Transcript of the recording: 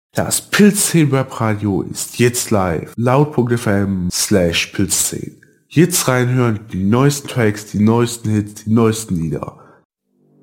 Das Pilz10 Webradio ist jetzt live. Laut.fm/Pilz10. Jetzt reinhören, die neuesten Tracks, die neuesten Hits, die neuesten Lieder.